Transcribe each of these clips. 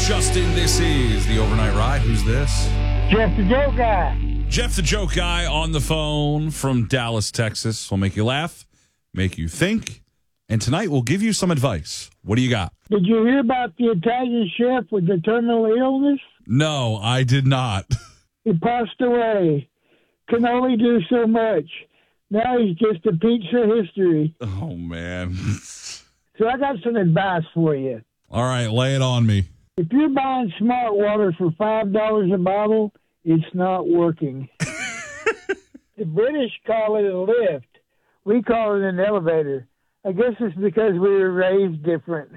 Justin. This is the Overnight Ride. Who's this? Jeff the Joke Guy. Jeff the Joke Guy on the phone from Dallas, Texas. We'll make you laugh, make you think, and tonight we'll give you some advice. What do you got? Did you hear about the Italian chef with the terminal illness? No, I did not. He passed away. Can only do so much. Now he's just a pizza history. Oh, man. So I got some advice for you. All right, lay it on me. If you're buying smart water for $5 a bottle, it's not working. The British call it a lift. We call it an elevator. I guess it's because we were raised different.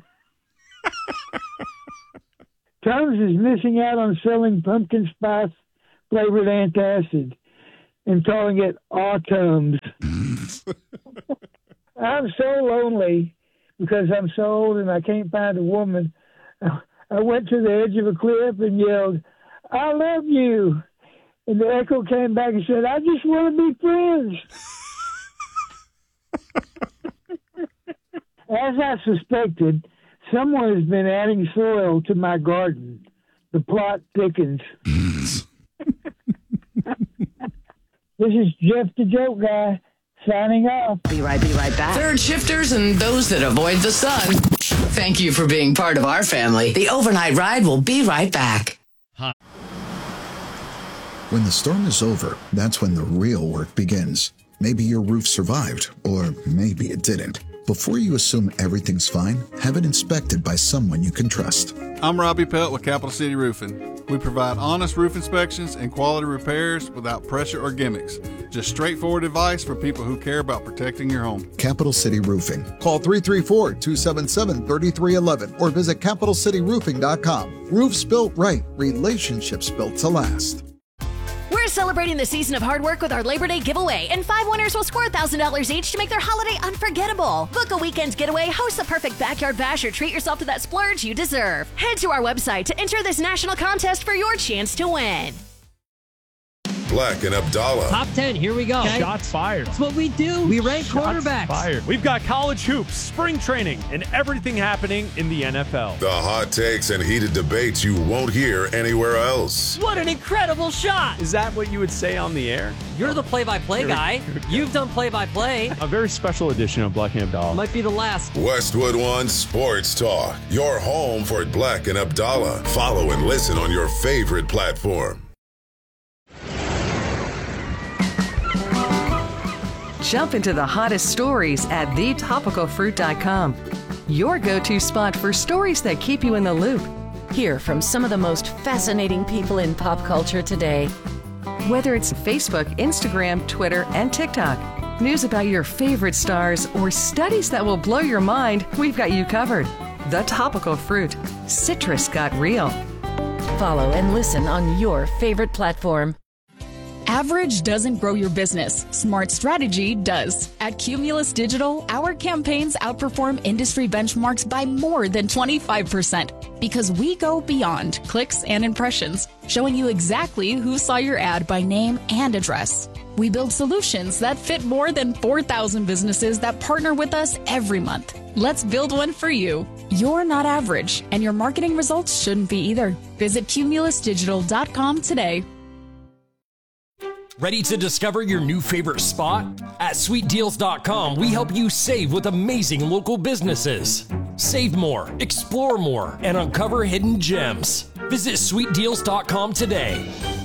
Tums is missing out on selling pumpkin spice flavored antacid and calling it Aw-Tums. I'm so lonely because I'm so old and I can't find a woman. I went to the edge of a cliff and yelled, "I love you." And the echo came back and said, "I just want to be friends." As I suspected, someone has been adding soil to my garden. The plot thickens. This is Jeff the Joke Guy signing off. Be right back. Third shifters and those that avoid the sun. Thank you for being part of our family. The Overnight Ride will be right back. When the storm is over, that's when the real work begins. Maybe your roof survived, or maybe it didn't. Before you assume everything's fine, have it inspected by someone you can trust. I'm Robbie Pelt with Capital City Roofing. We provide honest roof inspections and quality repairs without pressure or gimmicks. Just straightforward advice for people who care about protecting your home. Capital City Roofing. Call 334-277-3311 or visit CapitalCityRoofing.com. Roofs built right, relationships built to last. We're celebrating the season of hard work with our Labor Day giveaway, and 5 winners will score $1,000 each to make their holiday unforgettable. Book a weekend getaway, host the perfect backyard bash, or treat yourself to that splurge you deserve. Head to our website to enter this national contest for your chance to win. Black and Abdallah. Top 10, here we go. Okay. Shots fired. That's what we do. We rank quarterbacks. Fired. We've got college hoops, spring training, and everything happening in the NFL. The hot takes and heated debates you won't hear anywhere else. What an incredible shot. Is that what you would say on the air? You're the play-by-play guy. You've done play-by-play. A very special edition of Black and Abdallah. Might be the last. Westwood One Sports Talk. Your home for Black and Abdallah. Follow and listen on your favorite platform. Jump into the hottest stories at thetopicalfruit.com. Your go-to spot for stories that keep you in the loop. Hear from some of the most fascinating people in pop culture today. Whether it's Facebook, Instagram, Twitter, and TikTok, news about your favorite stars, or studies that will blow your mind, we've got you covered. The Topical Fruit. Citrus got real. Follow and listen on your favorite platform. Average doesn't grow your business. Smart strategy does. At Cumulus Digital, our campaigns outperform industry benchmarks by more than 25% because we go beyond clicks and impressions, showing you exactly who saw your ad by name and address. We build solutions that fit more than 4,000 businesses that partner with us every month. Let's build one for you. You're not average, and your marketing results shouldn't be either. Visit cumulusdigital.com today. Ready to discover your new favorite spot? At sweetdeals.com, we help you save with amazing local businesses. Save more, explore more, and uncover hidden gems. Visit sweetdeals.com today.